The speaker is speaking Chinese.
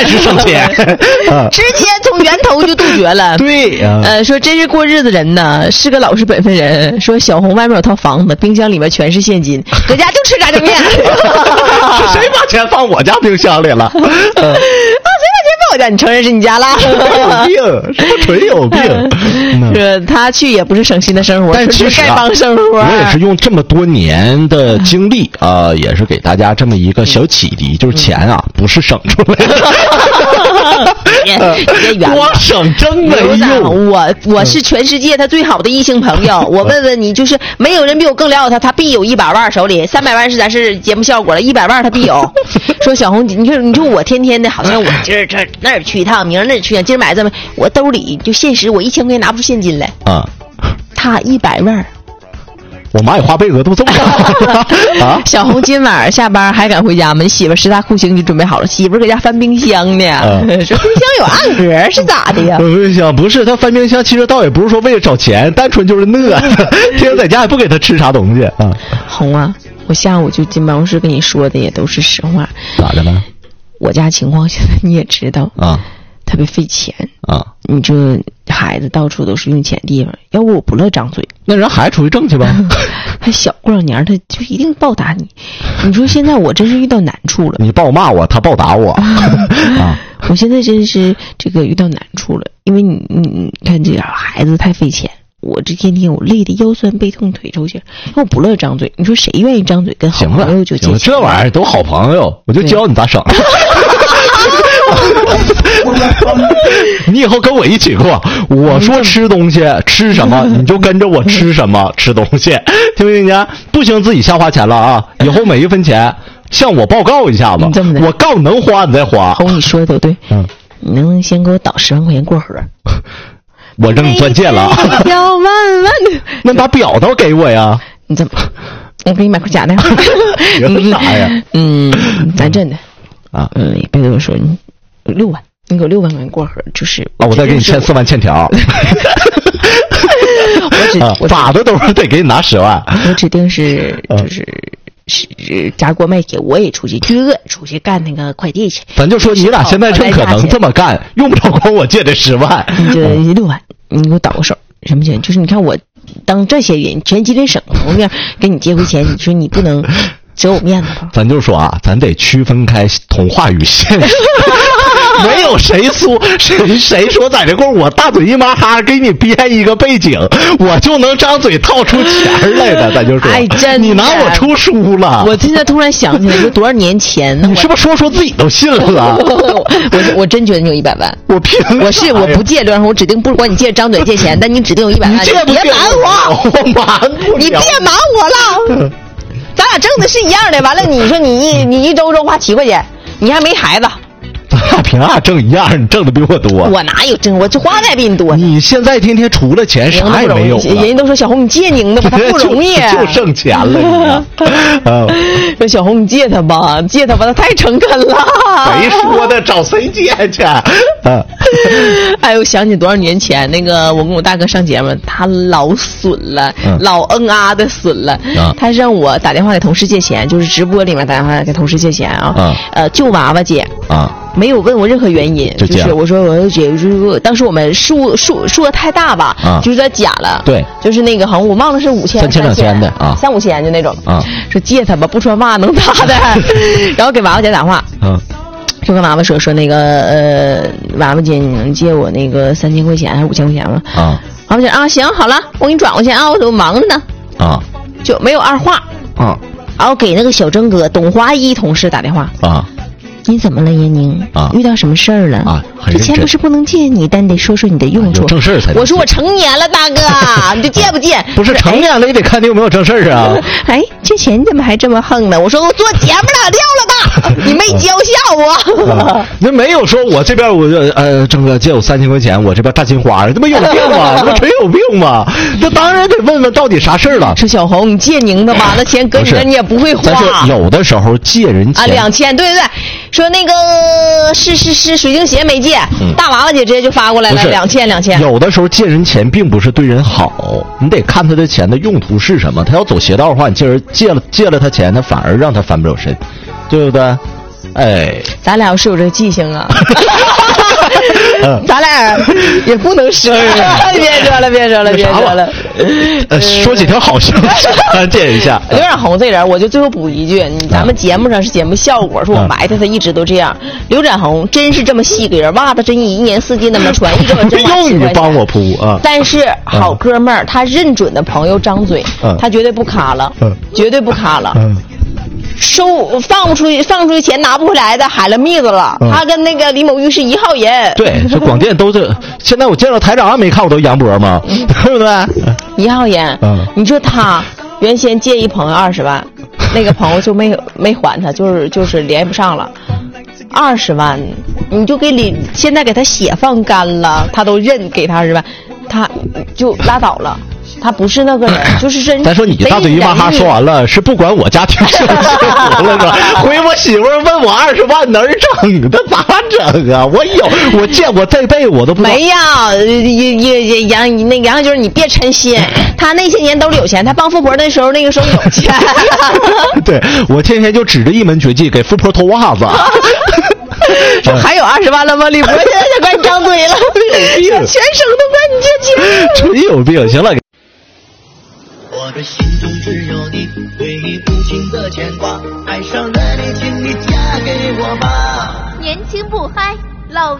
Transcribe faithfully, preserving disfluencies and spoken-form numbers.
才是省钱， 直接从源头就杜绝了。 对呀、啊， 呃，说真是过日子人呢，是个老实本分人。说小红外面有套房子，冰箱里面全是现金，搁家就吃炸酱面。 是谁把钱放我家冰箱里了？啊，谁把钱放我家？你承认是你家啦？ 有病，是不是纯有病？ 说他去也不是省心的生活， 但其实、啊、 丐帮生活。 我也是用这么多年的经历啊、呃，也是给大家这么一个小启迪，就是钱啊不是省出来的， 别圆了， 光省真没用。 我我是全世界他最好的异性朋友，我问问你，就是没有人比我更了解他，他必有一百万手里，三百万是咱是节目效果了，一百万他必有。说小红，你说你说我天天的好像我今儿这那儿去一趟，明儿那儿去一趟，今儿买这么，我兜里就现实我一千块钱拿不出现金来啊， 他一百万。 我蚂蚁花呗额度这么高啊！ 小红今晚下班还敢回家吗？你媳妇十大酷刑就准备好了，媳妇搁家翻冰箱呢。啊、说冰箱有暗格是咋的呀？ 冰箱不是他翻冰箱，其实倒也不是说为了找钱，单纯就是饿，天天在家也不给他吃啥东西啊。 红啊，我下午就进办公室跟你说的也都是实话。 咋的了？ 我家情况现在你也知道啊。 特别费钱啊！ 你这孩子到处都是用钱地方，要不我不乐张嘴。 那人孩子出去挣去吧。 还小过两年，他就一定报答你。你说现在我真是遇到难处了。 你报骂我，他报答我啊！ 我现在真是这个遇到难处了，因为你你你看这孩子太费钱，我这天天我累得腰酸背痛腿抽筋，我不乐张嘴。你说谁愿意张嘴跟好朋友就借钱？ 这玩意儿都好朋友，我就教你咋省。你以后跟我一起过，我说吃东西吃什么，你就跟着我吃什么吃东西，听没听见？不行自己瞎花钱了啊！以后每一分钱向我报告一下子，我告能花你再花。 红，你说的都对， 嗯， 你能不能先给我倒十万块钱过河？ 我扔你钻戒了， 要万万的， 那把表都给我呀！ 你怎么？我给你买块假的。 有啥呀？ 嗯，咱真的啊， 嗯，别跟我说你六万。你给我六万块钱过河，就是啊，我再给你欠四万欠条。 我指啊，咋的都是得给你拿十万。 我指定是就是是砸锅卖铁，我也出去这出去干那个快递去。 咱就说你俩现在趁可能这么干，用不着管我借这十万。 你就六万，你给我倒个手，什么钱？就是你看我当这些人全吉林省同面给你借回钱，你说你不能折我面子吧？ 咱就说啊，咱得区分开童话与现实。没有谁说谁谁说在这块我大嘴一麻哈给你编一个背景，我就能张嘴套出钱来的。咱就说， 哎，真你拿我出书了。 我现在突然想起来，就多少年前呢？ 你是不是说说自己都信了？ 我我真觉得你有一百万。 我凭我是我不借刘仁红，我指定不管你借张嘴借钱，但你指定有一百万。 你借不别瞒我， 我瞒不了。 你别瞒我了。咱俩挣的是一样的，完了你说你一你一周周花七块钱，你还没孩子。 咱凭啥挣一样？你挣的比我多。 我哪有挣？我这花的还比你多。 你现在天天除了钱啥也没有了。 人家都说小红你借宁的吧，他不容易， 就, 就剩钱了你、啊。 说小红你借他吧，借他吧，他太诚恳了。 谁说的？找谁借去？啊、 哎呦，想起多少年前那个，我跟我大哥上节目，他老损了，嗯、老嗯啊的损了、啊。他让我打电话给同事借钱，就是直播里面打电话给同事借钱啊。啊呃，救娃娃借啊。 没有问我任何原因，就, 就是我说我要姐，就是当时我们数数数额太大吧，啊、就是在假了， 对， 就是那个好像我忘了是五千、 三千、两千的啊， 三五千就那种啊， 说借他吧，不说话能咋的？然后给娃娃姐打话， 嗯、啊， 就跟娃娃说说那个呃，娃娃姐你能借我那个三千块钱还是五千块钱吗？ 啊， 娃娃姐啊行好了，我给你转过去啊，我我忙着呢， 啊， 就没有二话啊， 然后给那个小曾哥董华一同事打电话啊。 你怎么了，闫宁？ 啊， 遇到什么事儿了？ 啊， 这钱不是不能借你，但得说说你的用处。 有正事才。 我说我成年了，大哥，你就借不借？ 不是成年了也得看你有没有正事儿啊。 哎，借钱你怎么还这么横呢？我说我做节目了，撂了吧，你没教下我。 啊、那没有说我这边我呃，郑哥借我三千块钱，我这边大金花，这不有病吗？这不真有病吗？那当然得问问到底啥事儿了。 说小红，你借宁的吧，那钱搁你这你也不会花。 但是有的时候借人钱啊，两千，对对对。说那个是是是水晶鞋没借、嗯，大娃娃姐直接就发过来了，两千两千。 有的时候借人钱并不是对人好，你得看他的钱的用途是什么。他要走邪道的话，你借人借了借了他钱，他反而让他翻不了身，对不对？ 哎， 咱俩要是有这个记性啊。 嗯咱俩也不能说，别说了，别说了，别说了。 呃，说几条好消息，见一下。 刘展宏这人，我就最后补一句，你咱们节目上是节目效果，说我埋汰他一直都这样。刘展宏真是这么细个人，袜子真一年四季那么穿，一周真花用你帮我铺啊！ 但是好哥们儿，他认准的朋友张嘴，他绝对不卡了，绝对不卡了。收放不出去，放出去钱拿不回来的，海了蜜子了。嗯、他跟那个李某玉是一号人。 对，这广电都这。现在我见到台长还没看，我都杨博嘛，嗯、对不对？ 一号人。嗯。你说他原先借一朋友二十万，那个朋友就没没还他，就是就是联系不上了。二十万，你就给李现在给他血放干了，他都认给他二十万，他就拉倒了。他不是那个人，就是真。 咱说你大嘴一把哈说完了，是不管我家庭生活了是吧？回我媳妇问我二十万哪儿整的，咋整啊？我有，我见我这辈我都不知道。 没有，也也也杨那杨就是你别抻心，他那些年兜里有钱，他帮富婆那时候那个时候有钱。 对，我天天就指着一门绝技给富婆脱袜子。 说还有二十万了吗？李博现在就快张嘴了， 有病， 全省都管你借钱， 真有病。行了。 我的心中只有你，对你无情的牵挂，爱上了你，请你嫁给我吧。 年轻不嗨，老